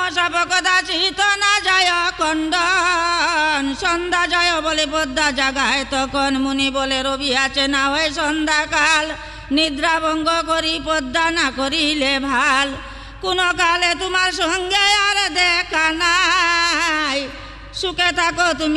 শাবক দাসিত না যায় কণ্ডন। সন্ধ্যা যায় বলে পদ্মা জাগায়, তখন মুনি বলে রবি আছে না হয় সন্ধ্যাকাল। নিদ্রাভঙ্গ করি পদ্মা না করিলে ভাল, কোন কালে তোমার সঙ্গে আর দেখা নাই। সুখে থাকো তুমি